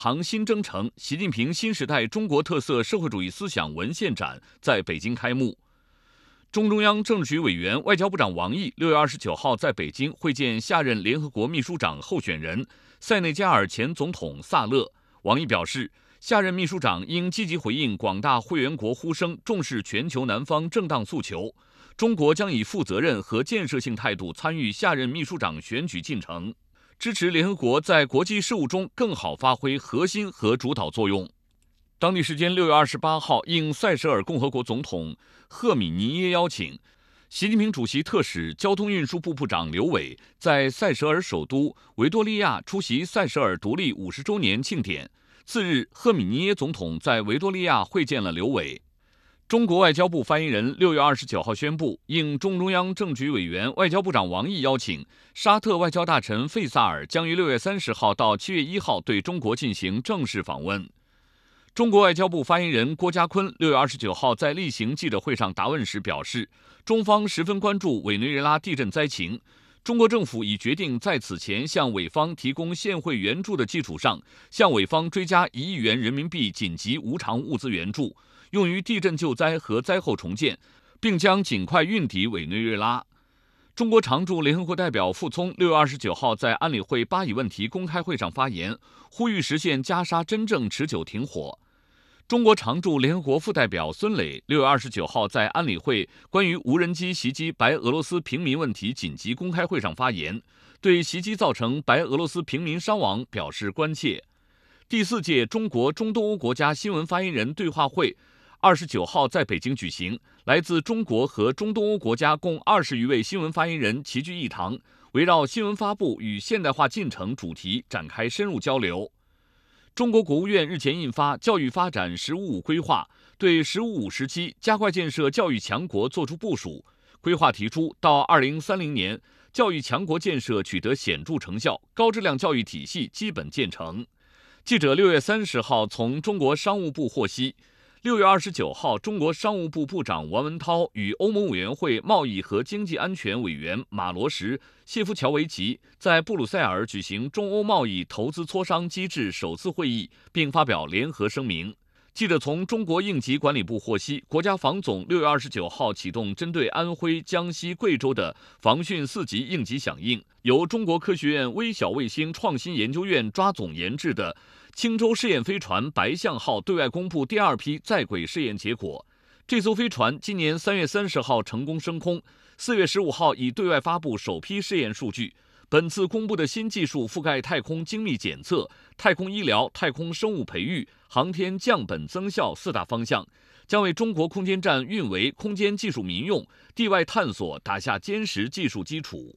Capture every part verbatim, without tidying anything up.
航新征程习近平新时代中国特色社会主义思想文献展在北京开幕。中中央政治局委员、外交部长王毅六月二十九号在北京会见下任联合国秘书长候选人塞内加尔前总统萨勒。王毅表示，下任秘书长应积极回应广大会员国呼声，重视全球南方正当诉求。中国将以负责任和建设性态度参与下任秘书长选举进程，支持联合国在国际事务中更好发挥核心和主导作用。当地时间六月二十八号，应塞舌尔共和国总统赫米尼耶邀请，习近平主席特使交通运输部部长刘伟在塞舌尔首都维多利亚出席塞舌尔独立五十周年庆典。次日，赫米尼耶总统在维多利亚会见了刘伟。中国外交部发言人六月二十九号宣布，应中中央政局委员、外交部长王毅邀请，沙特外交大臣费萨尔将于六月三十号到七月一号对中国进行正式访问。中国外交部发言人郭家坤六月二十九号在例行记者会上答问时表示，中方十分关注委内瑞拉地震灾情，中国政府已决定在此前向委方提供现汇援助的基础上，向委方追加一亿元人民币紧急无偿物资援助，用于地震救灾和灾后重建，并将尽快运抵委内瑞拉。中国常驻联合国代表傅聪六月二十九号在安理会巴以问题公开会上发言，呼吁实现加沙真正持久停火。中国常驻联合国副代表孙磊六月二十九号在安理会关于无人机袭击白俄罗斯平民问题紧急公开会上发言，对袭击造成白俄罗斯平民伤亡表示关切。第四届中国中东欧国家新闻发言人对话会二十九号在北京举行，来自中国和中东欧国家共二十余位新闻发言人齐聚一堂，围绕新闻发布与现代化进程主题展开深入交流。中国国务院日前印发《教育发展“十五五”规划》，对“十五五”时期加快建设教育强国作出部署。规划提出，到二零三零年，教育强国建设取得显著成效，高质量教育体系基本建成。记者六月三十号从中国商务部获悉，六月二十九号，中国商务部部长王文涛与欧盟委员会贸易和经济安全委员马罗什、谢夫乔维奇在布鲁塞尔举行中欧贸易投资磋商机制首次会议，并发表联合声明。记者从中国应急管理部获悉，国家防总六月二十九号启动针对安徽、江西、贵州的防汛四级应急响应，由中国科学院微小卫星创新研究院抓总研制的青州试验飞船白象号对外公布第二批在轨试验结果。这艘飞船今年三月三十号成功升空，四月十五号已对外发布首批试验数据。本次公布的新技术覆盖太空精密检测、太空医疗、太空生物培育、航天降本增效四大方向，将为中国空间站运维、空间技术民用、地外探索打下坚实技术基础。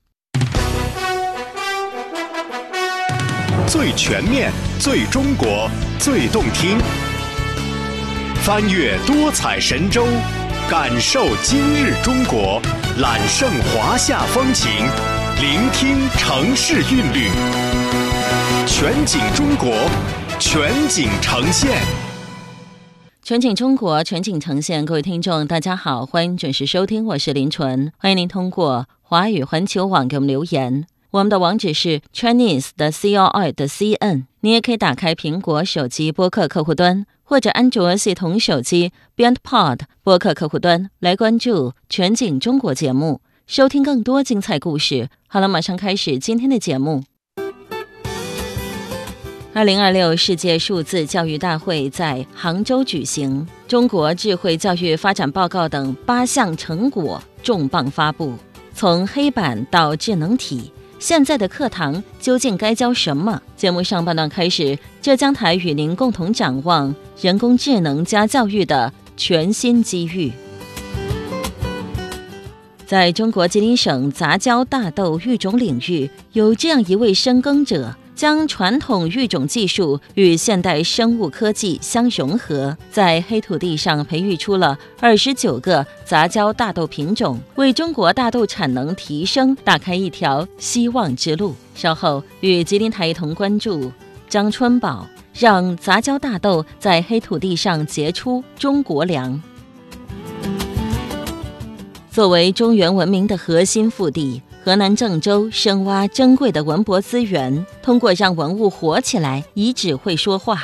最全面、最中国、最动听，翻越多彩神州，感受今日中国，揽胜华夏风情，聆听城市韵律，全景中国，全景呈现。 全景中国，全景呈现。各位听众大家好，欢迎准时收听，我是林纯，欢迎您通过华语环球网给我们留言。我们的网址是 Chinese 的 C O I 的 C N， 你也可以打开苹果手机播客客户端，或者安卓系统手机 BeyondPod 播客客户端来关注全景中国节目，收听更多精彩故事。好了，马上开始今天的节目。二零二六世界数字教育大会在杭州举行，中国智慧教育发展报告等八项成果重磅发布。从黑板到智能体，现在的课堂究竟该教什么？节目上半段开始，浙江台与您共同展望人工智能加教育的全新机遇。在中国吉林省杂交大豆育种领域，有这样一位深耕者，将传统育种技术与现代生物科技相融合，在黑土地上培育出了二十九个杂交大豆品种，为中国大豆产能提升打开一条希望之路。稍后与吉林台一同关注张春宝，让杂交大豆在黑土地上结出中国粮。作为中原文明的核心腹地， 河南郑州深挖珍贵的文博资源，通过让文物活起来，遗址会说话，